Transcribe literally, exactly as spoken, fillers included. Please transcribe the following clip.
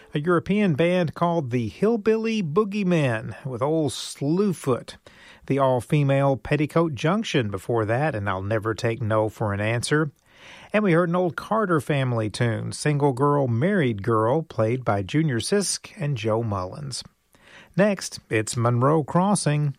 A European band called the Hillbilly Boogeymen with Old Slewfoot. The all-female Petticoat Junction before that, and I'll Never Take No for an Answer. And we heard an old Carter family tune, Single Girl, Married Girl, played by Junior Sisk and Joe Mullins. Next, it's Monroe Crossing.